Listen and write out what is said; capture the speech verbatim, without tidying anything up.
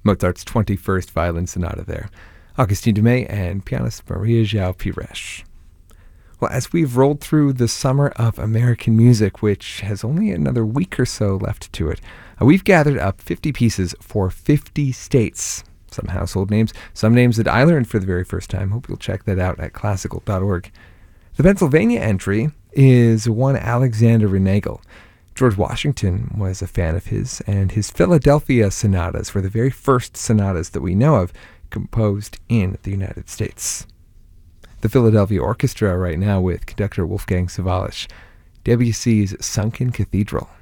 Mozart's twenty-first Violin Sonata there. Augustin Dumay and pianist Maria João Pires. Well, as we've rolled through the summer of American music, which has only another week or so left to it, uh, we've gathered up fifty pieces for fifty states. Some household names, some names that I learned for the very first time. Hope you'll check that out at classical dot org. The Pennsylvania entry is one Alexander Renagel. George Washington was a fan of his, and his Philadelphia sonatas were the very first sonatas that we know of composed in the United States. The Philadelphia Orchestra right now with conductor Wolfgang Sawallisch, Debussy's Sunken Cathedral.